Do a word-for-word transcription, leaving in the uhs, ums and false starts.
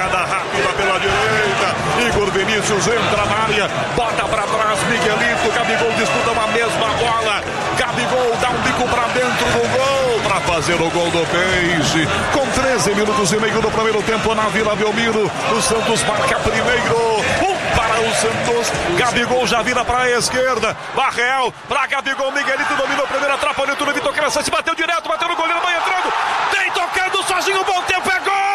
jogada rápida pela direita. Igor Vinícius entra na área, bota pra trás, Miguelito, Gabigol disputam a mesma bola. Gabigol dá um bico pra dentro do gol pra fazer o gol do Peixe. Com treze minutos e meio do primeiro tempo na Vila Belmiro, o Santos marca primeiro. Um para o Santos, Gabigol já vira para a esquerda, Barreal para Gabigol, Miguelito dominou a primeira, atrapalhou tudo, Vitor Crescente bateu direto, bateu no goleiro, vai entrando, tem tocando sozinho, bom tempo.